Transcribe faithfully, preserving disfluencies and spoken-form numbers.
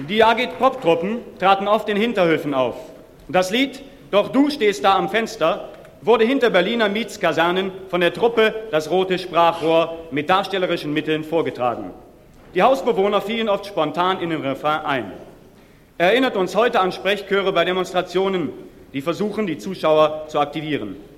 Die Agit-Prop-Truppen traten oft in Hinterhöfen auf. Das Lied »Doch du stehst da am Fenster« wurde hinter Berliner Mietskasernen von der Truppe »Das rote Sprachrohr« mit darstellerischen Mitteln vorgetragen. Die Hausbewohner fielen oft spontan in den Refrain ein. Erinnert uns heute an Sprechchöre bei Demonstrationen, die versuchen, die Zuschauer zu aktivieren.